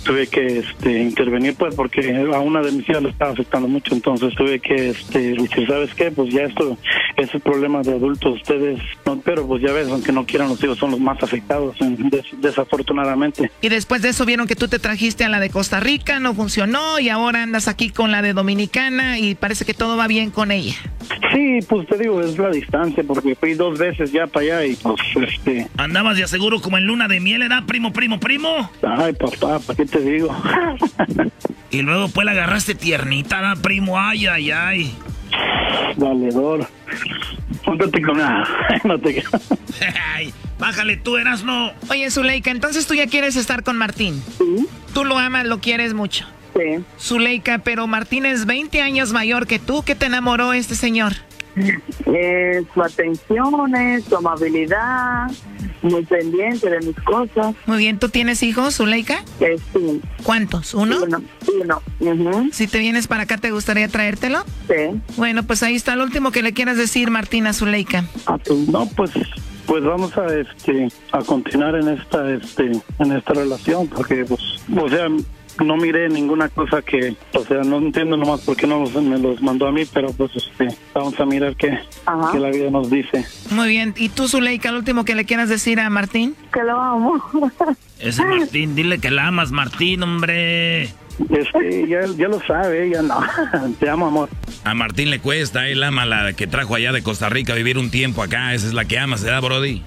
tuve que intervenir, pues, porque a una de mis hijas le estaba afectando mucho. Entonces tuve que decir, ¿sabes qué? Pues ya ese problema de adultos, ustedes, no, pero pues ya ves, aunque no quieran, los hijos son los más afectados, desafortunadamente. Y después de eso vieron que tú te trajiste a la de Costa Rica, no funcionó, y ahora andas aquí con la de Dominicana y parece que todo va bien con ella. Sí, pues te digo, es la distancia, porque fui 2 veces ya para allá y pues Andabas de seguro como en luna de miel, ¿era primo? Ay, papá, ¿para qué te digo? Y luego pues la agarraste tiernita, ¿verdad, primo? Ay. Valedor. Póntate con nada. No te... Ay, bájale tú, Erasmo. Oye, Zuleika, entonces tú ya quieres estar con Martín. Sí. Tú lo amas, lo quieres mucho. Sí. Zuleika, pero Martín es 20 años mayor que tú. ¿Qué te enamoró este señor? Su atención, su amabilidad, muy pendiente de mis cosas. Muy bien, ¿tú tienes hijos, Zuleika? Sí. ¿Cuántos? ¿Uno? Uno. Uh-huh. Si te vienes para acá, ¿te gustaría traértelo? Sí. Bueno, pues ahí está lo último que le quieras decir, Martín, a Zuleika. No, pues vamos a continuar en esta relación, porque pues, o sea, no miré ninguna cosa que, o sea, no entiendo nomás por qué no me los mandó a mí, pero pues vamos a mirar qué la vida nos dice. Muy bien, ¿y tú, Zuleika, lo último que le quieras decir a Martín? Que lo amo. Ese Martín, dile que la amas, Martín, hombre. Ya lo sabe, ya no. Te amo, amor. A Martín le cuesta, él ama la que trajo allá de Costa Rica a vivir un tiempo acá, esa es la que ama, ¿se da, Brody?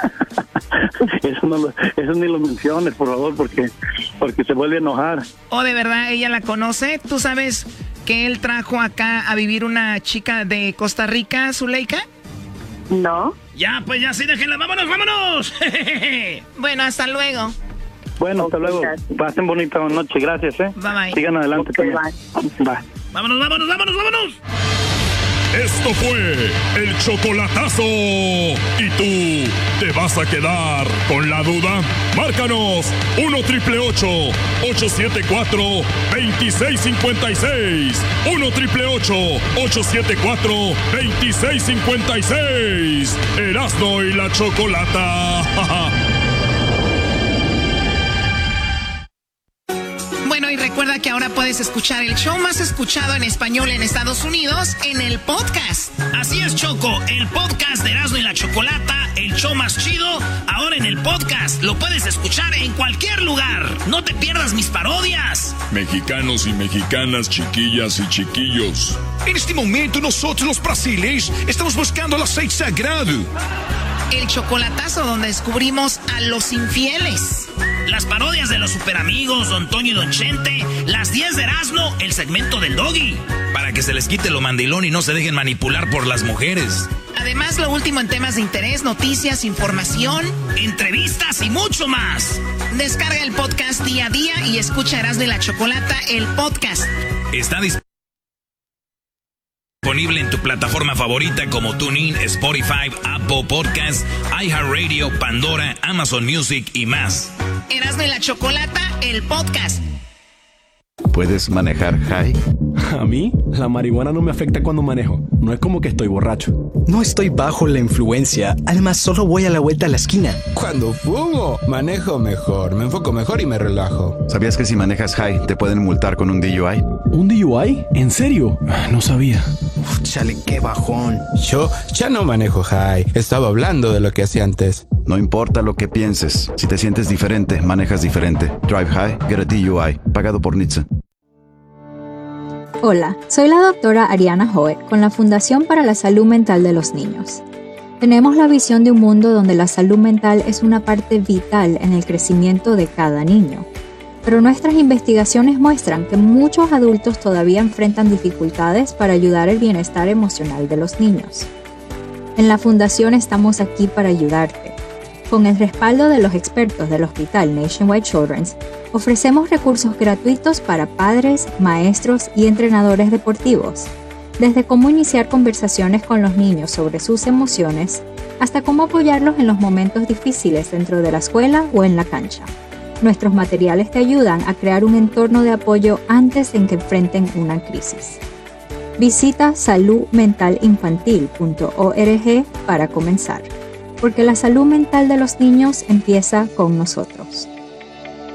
Eso ni lo menciones, por favor, porque se vuelve a enojar. ¿O de verdad ella la conoce? ¿Tú sabes que él trajo acá a vivir una chica de Costa Rica, Zuleika? No. Ya, pues ya sí, déjenla, vámonos. Bueno, hasta luego. Bueno, hasta luego. Pasen bonita noche, gracias, Bye. Sigan adelante también. Bye. Vámonos. Esto fue el chocolatazo. ¿Y tú te vas a quedar con la duda? Márcanos 1-888-874-2656. 1-888-874-2656. Erasmo y la Chocolata. Bueno, y recuerda que ahora puedes escuchar el show más escuchado en español en Estados Unidos en el podcast. Así es, Choco, el podcast de Erasmo y la Chocolata, el show más chido, ahora en el podcast. Lo puedes escuchar en cualquier lugar. No te pierdas mis parodias. Mexicanos y mexicanas, chiquillas y chiquillos. En este momento nosotros los brasileños estamos buscando el aceite sagrado. El chocolatazo donde descubrimos a los infieles. Las parodias de los superamigos, Don Toño y Don Chente, las 10 de Erasmo, el segmento del Doggy. Para que se les quite lo mandilón y no se dejen manipular por las mujeres. Además, lo último en temas de interés, noticias, información, entrevistas y mucho más. Descarga el podcast día a día y escucha Erasmo y la Chocolata, el podcast. Está disponible en tu plataforma favorita como TuneIn, Spotify, Apple Podcasts, iHeartRadio, Pandora, Amazon Music y más. Erasmo y la Chocolata, el podcast. ¿Puedes manejar high? A mí, la marihuana no me afecta cuando manejo. No es como que estoy borracho. No estoy bajo la influencia. Además, solo voy a la vuelta a la esquina. Cuando fumo, manejo mejor, me enfoco mejor y me relajo. ¿Sabías que si manejas high te pueden multar con un DUI? ¿Un DUI? ¿En serio? No sabía. Chale, qué bajón. Yo ya no manejo high. Estaba hablando de lo que hacía antes. No importa lo que pienses. Si te sientes diferente, manejas diferente. Drive high, get a DUI. Pagado por NHTSA. Hola, soy la doctora Ariana Hoek con la Fundación para la Salud Mental de los Niños. Tenemos la visión de un mundo donde la salud mental es una parte vital en el crecimiento de cada niño. Pero nuestras investigaciones muestran que muchos adultos todavía enfrentan dificultades para ayudar el bienestar emocional de los niños. En la Fundación estamos aquí para ayudarte. Con el respaldo de los expertos del Hospital Nationwide Children's, ofrecemos recursos gratuitos para padres, maestros y entrenadores deportivos, desde cómo iniciar conversaciones con los niños sobre sus emociones, hasta cómo apoyarlos en los momentos difíciles dentro de la escuela o en la cancha. Nuestros materiales te ayudan a crear un entorno de apoyo antes de que enfrenten una crisis. Visita saludmentalinfantil.org para comenzar, porque la salud mental de los niños empieza con nosotros.